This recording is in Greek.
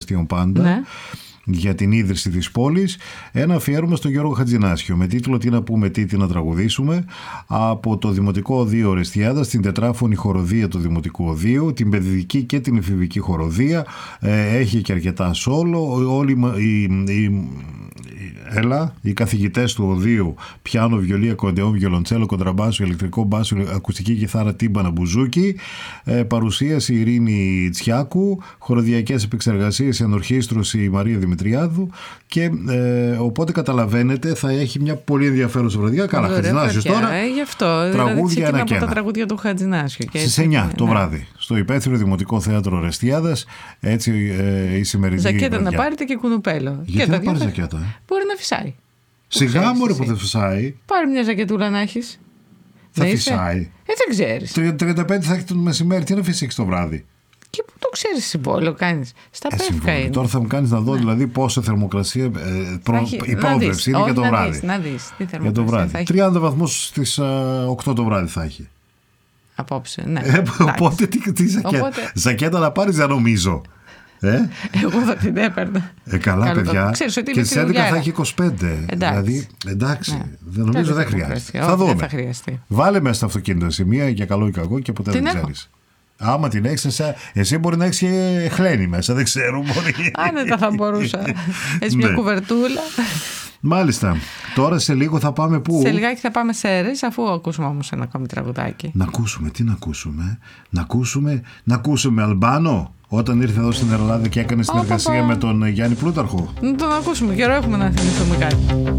Ορεστίων πάντα. Ναι. Για την ίδρυση της πόλης, ένα αφιέρωμα στον Γιώργο Χατζηνάσιο με τίτλο «Τι να πούμε, τι να τραγουδήσουμε», από το Δημοτικό Οδείο Ορεστιάδας, την τετράφωνη χοροδία του Δημοτικού Οδείου, την παιδική και την εφηβική χοροδία. Έχει και αρκετά σόλο. Όλοι οι καθηγητές του Οδείου, πιάνο, βιολί, ακορντεόν, βιολοντσέλο, κοντραμπάσο, ηλεκτρικό μπάσο, ακουστική κιθάρα, τύμπανα, μπουζούκι. Παρουσίαση Ειρήνη Τσιάκου, χοροδιακές επεξεργασίες, ενορχήστρωση Μαρία Δημητριάδου. Και οπότε καταλαβαίνετε, θα έχει μια πολύ ενδιαφέρουσα βραδιά. Καλά, Χατζηνάσιος τώρα. Γι' αυτό. Τραγούδια ένα και από ένα. τα τραγούδια του Χατζηνάσιου. Στις 9 το βράδυ, στο υπαίθριο Δημοτικό Θέατρο Ορεστιάδας. Έτσι η σημερινή ζακέτα βραδιά. να πάρετε και κουνουπέλο. Γιατί να πάρει ζακέτα? Μπορεί να φυσάει. Σιγά μωρέ που δεν φυσάει. Πάρε μια ζακετούλα να έχεις. Θα φυσάει. Δεν ξέρεις. 35 θα έχει το μεσημέρι, τι να φυσήξει το βράδυ. Και που το ξέρεις, συμβόλαιο κάνεις. Στα πέφκα είναι. Τώρα θα μου κάνεις να δω δηλαδή πόσο θερμοκρασία η πρόβλεψη είναι για το βράδυ. Να δεις τι για το βράδυ. 30 βαθμούς στις 8 το βράδυ θα έχει. Απόψε, ναι. Οπότε τι ζακέτα να πάρεις, δεν νομίζω. Εγώ θα την έπαιρνα. Καλά, παιδιά. Και στις 11 θα έχει 25. Δηλαδή, εντάξει, δεν νομίζω δεν χρειάζεται. Θα δούμε. Βάλε μέσα στο αυτοκίνητο σημεία για καλό ή κακό και ποτέ δεν ξέρεις. Άμα την έχεις, εσύ μπορεί να έχεις και χλένη μέσα, δεν ξέρω. Άνετα θα μπορούσα. Έχεις μια κουβερτούλα. Μάλιστα. Τώρα σε λίγο θα πάμε πού? Σε λιγάκι θα πάμε σε αίρες, αφού ακούσουμε όμως ένα ακόμη τραγουδάκι. Να ακούσουμε, τι να ακούσουμε? Να ακούσουμε Αλμπάνο, όταν ήρθε εδώ στην Ελλάδα και έκανε συνεργασία με τον Γιάννη Πλούταρχο. Να τον ακούσουμε, καιρό έχουμε να θυμηθούμε κάτι.